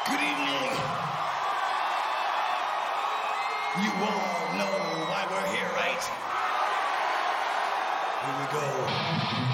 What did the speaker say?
Good evening. You all know why we're here, right? Here we go.